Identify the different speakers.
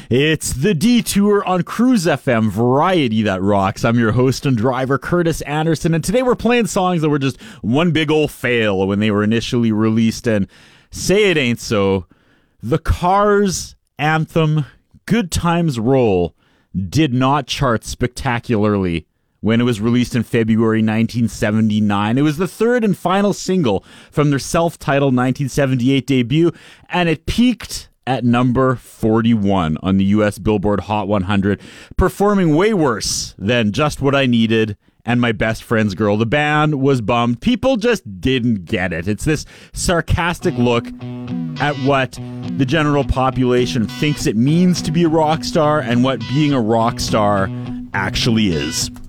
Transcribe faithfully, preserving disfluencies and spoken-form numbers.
Speaker 1: It's the Detour on Cruise F M, variety that rocks. I'm your host and driver, Curtis Anderson, and today we're playing songs that were just one big old fail when they were initially released, and say it ain't so. The Cars anthem, Good Times Roll, did not chart spectacularly when it was released in February nineteen seventy-nine. It was the third and final single from their self-titled nineteen seventy-eight debut, and it peaked at number forty-one on the U S Billboard Hot one hundred, performing way worse than Just What I Needed and My Best Friend's Girl. The band was bummed. People just didn't get it. It's this sarcastic look at what the general population thinks it means to be a rock star and what being a rock star actually is.